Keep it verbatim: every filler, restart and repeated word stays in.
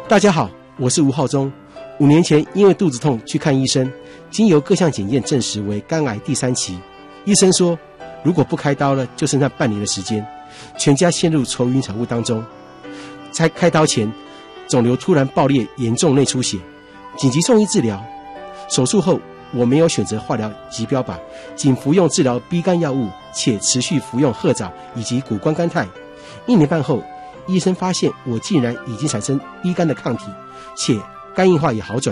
大家好，我是吴浩中。五年前因为肚子痛去看医生，经由各项检验证实为肝癌第三期。医生说，如果不开刀了，就剩下半年的时间，全家陷入愁云惨雾当中。在开刀前，肿瘤突然爆裂，严重内出血，紧急送医治疗。手术后，我没有选择化疗及标靶，仅服用治疗 B 肝药物，且持续服用褐藻以及谷胱甘肽。一年半后，医生发现我竟然已经产生 B 肝的抗体，且肝硬化也好转。